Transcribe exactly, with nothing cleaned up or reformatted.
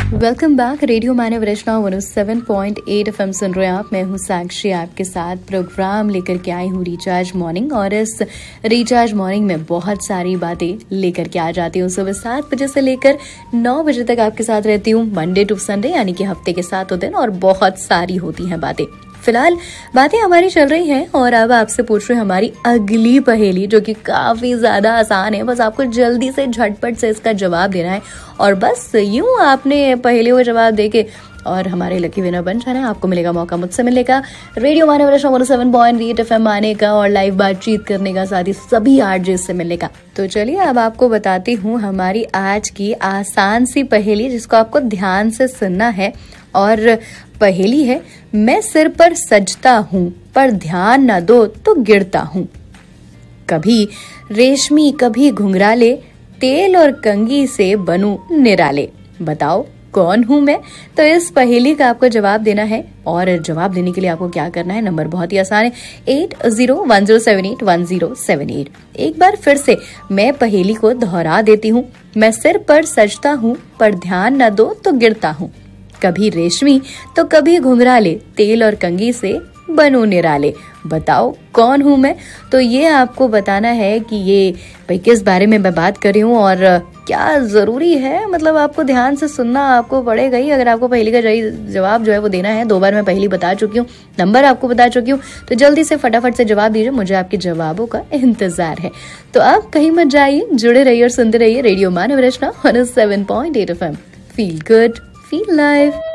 Welcome back. Radio मानव रचना one O seven point eight F M सुन रहे हैं आप। मैं हूं साक्षी, आपके साथ प्रोग्राम लेकर के आई हूं रिचार्ज मॉर्निंग। और इस रिचार्ज मॉर्निंग में बहुत सारी बातें लेकर के आ जाती हूँ। सुबह सात बजे से लेकर नौ बजे तक आपके साथ रहती हूँ, मंडे टू संडे, यानी कि हफ्ते के सातों दिन, और बहुत सारी होती हैं बातें। फिलहाल बातें हमारी चल रही हैं और अब आपसे पूछ रहे हैं हमारी अगली पहेली, जो कि काफी ज्यादा आसान है। बस आपको जल्दी से झटपट से इसका जवाब देना है और बस यूं आपने पहेलियों का जवाब देके और हमारे लकी विनर बन जाना है। आपको मिलेगा मौका मुझसे मिलने का, रेडियो मानव रचना one O seven point eight F M आने का और लाइव बातचीत करने का, साथ ही सभी आरजे से मिलने का। तो चलिए अब आपको बताती हूँ हमारी आज की आसान सी पहेली, जिसको आपको ध्यान से सुनना है। और पहेली है, मैं सिर पर सजता हूँ पर ध्यान न दो तो गिरता हूँ। कभी रेशमी कभी घुंघराले, तेल और कंघी से बनूं निराले। बताओ कौन हूं मैं? तो इस पहेली का आपको जवाब देना है और जवाब देने के लिए आपको क्या करना है, नंबर बहुत ही आसान है, eight zero one zero seven eight one zero seven eight. एक बार फिर से मैं पहेली को दोहरा देती हूँ। मैं सिर पर सजता हूँ पर ध्यान न दो तो गिरता हूँ। कभी रेशमी तो कभी घुंघराले, तेल और कंघी से बनूं निराले। बताओ कौन हूं मैं? तो ये आपको बताना है कि ये भाई किस बारे में मैं बात कर रही हूँ और क्या जरूरी है। मतलब आपको ध्यान से सुनना आपको पड़ेगा ही अगर आपको पहेली का जवाब जो है वो देना है। दो बार मैं पहेली बता चुकी हूँ, नंबर आपको बता चुकी हूँ, तो जल्दी से फटाफट से जवाब दीजिए, मुझे आपके जवाबों का इंतजार है। तो आप कहीं मत जाइए, जुड़े रहिए और सुनते रहिए रेडियो मानव रचना one O seven point eight F M. Feel good, feel live.